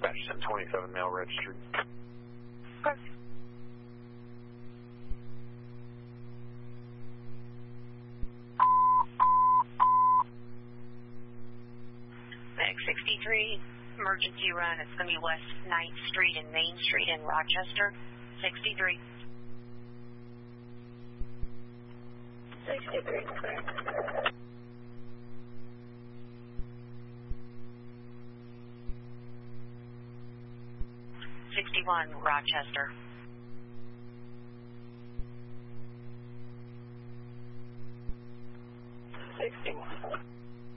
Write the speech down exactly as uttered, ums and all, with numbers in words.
Dispatch ten twenty-seven, mail registered. Okay. Meg sixty-three, emergency run. It's going to be West ninth Street and Main Street in Rochester. sixty-three. sixty-three, correct. sixty-one, Rochester.